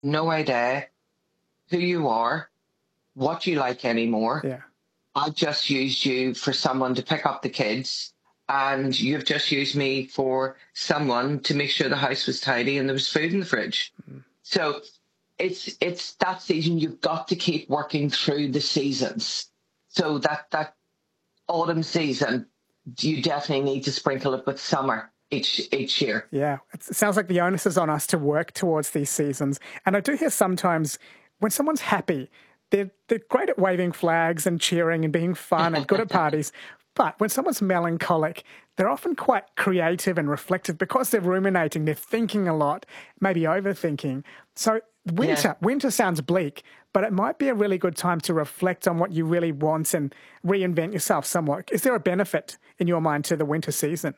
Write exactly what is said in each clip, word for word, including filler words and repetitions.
no idea who you are, what you like anymore. Yeah. I just used you for someone to pick up the kids, and you've just used me for someone to make sure the house was tidy and there was food in the fridge. Mm. So it's it's that season. You've got to keep working through the seasons. So that that autumn season, you definitely need to sprinkle it with summer each each year. Yeah, it sounds like the onus is on us to work towards these seasons. And I do hear sometimes when someone's happy, they're, they're great at waving flags and cheering and being fun and good at parties. But when someone's melancholic, they're often quite creative and reflective because they're ruminating, they're thinking a lot, maybe overthinking. So winter, yeah. winter sounds bleak, but it might be a really good time to reflect on what you really want and reinvent yourself somewhat. Is there a benefit in your mind to the winter season?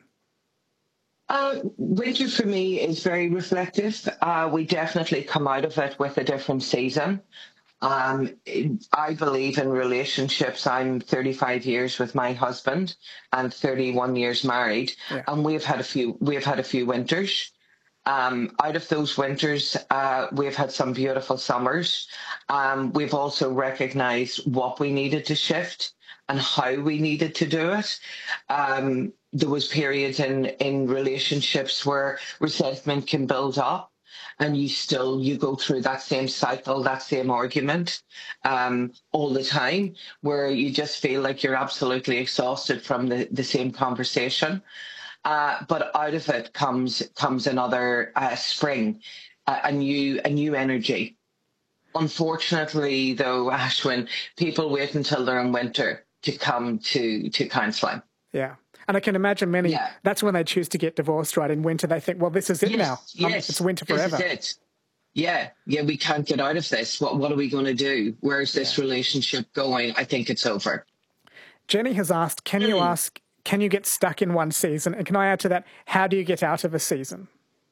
Uh, winter for me is very reflective. Uh, we definitely come out of it with a different season. Um, I believe in relationships. I'm thirty-five years with my husband and thirty-one years married, yeah. and we've had a few. We've had a few winters. Um, out of those winters, uh, we've had some beautiful summers. Um, we've also recognised what we needed to shift and how we needed to do it. Um, there was periods in in relationships where resentment can build up. And you still, you go through that same cycle, that same argument um, all the time, where you just feel like you're absolutely exhausted from the, the same conversation. Uh, but out of it comes comes another uh, spring, uh, a new a new energy. Unfortunately, though, Ashwin, people wait until they're in winter to come to, to counselling. Yeah. And I can imagine many, yeah. that's when they choose to get divorced, right? In winter, they think, well, this is it yes, now. Yes, um, it's winter forever. This is it. Yeah, yeah, we can't get out of this. What what are we going to do? Where's this yeah. relationship going? I think it's over. Jenny has asked, can mm. you ask, can you get stuck in one season? And can I add to that, how do you get out of a season?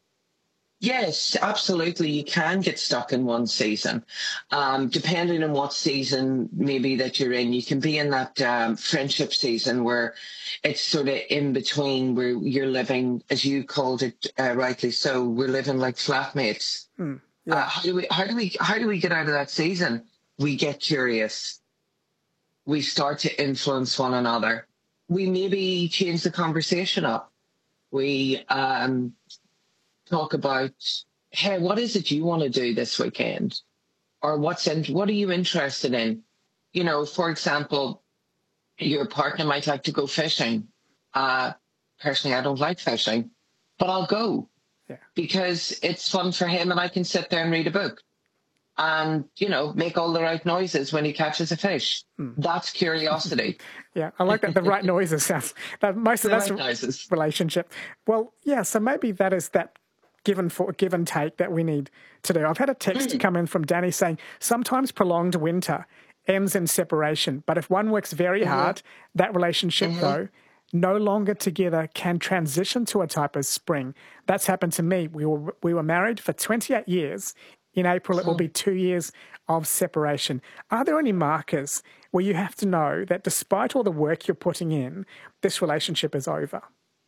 Yes, absolutely. You can get stuck in one season. Um, depending on what season maybe that you're in, you can be in that um, friendship season where it's sort of in between, where you're living, as you called it uh, rightly so, we're living like flatmates. Hmm, yeah. uh, how do we, how do we, how do we get out of that season? We get curious. We start to influence one another. We maybe change the conversation up. We, um, talk about, hey, what is it you want to do this weekend? Or what's in, what are you interested in? You know, for example, your partner might like to go fishing. Uh, personally, I don't like fishing, but I'll go yeah. because it's fun for him and I can sit there and read a book and, you know, make all the right noises when he catches a fish. Hmm. That's curiosity. Yeah, I like that. The right noises sounds, that most of the that's right noises. Relationship. Well, yeah, so maybe that is that give and, for, give and take that we need to do. I've had a text mm. come in from Danny saying, sometimes prolonged winter ends in separation, but if one works very mm-hmm. hard, that relationship, mm-hmm. though, no longer together can transition to a type of spring. That's happened to me. We were, we were married for twenty-eight years. In April, it will be two years of separation. Are there any markers where you have to know that despite all the work you're putting in, this relationship is over?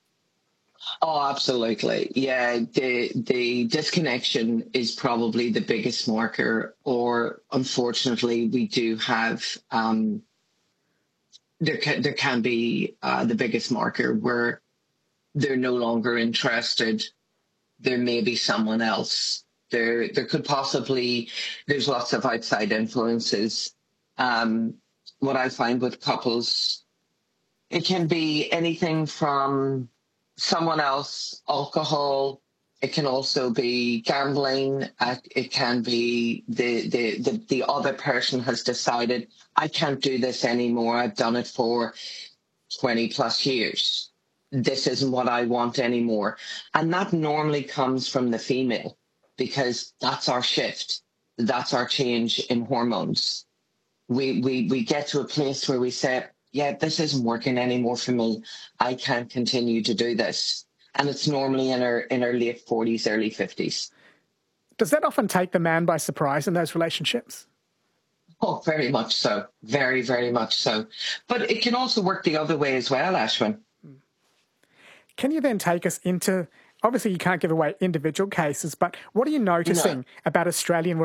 Oh, absolutely. Yeah, the the disconnection is probably the biggest marker, or unfortunately, we do have, um, there can, there can be uh, the biggest marker where they're no longer interested. There may be someone else. There, there could possibly, there's lots of outside influences. Um, what I find with couples, it can be anything from someone else, alcohol. It can also be gambling. Uh, it can be the, the, the, the other person has decided, I can't do this anymore. I've done it for twenty plus years. This isn't what I want anymore. And that normally comes from the female because that's our shift. That's our change in hormones. We, we, we get to a place where we say, yeah, this isn't working anymore for me. I can't continue to do this. And it's normally in our in our late forties, early fifties. Does that often take the man by surprise in those relationships? Oh, very much so. Very, very much so. But it can also work the other way as well, Ashwin. Can you then take us into, obviously you can't give away individual cases, but what are you noticing No. about Australian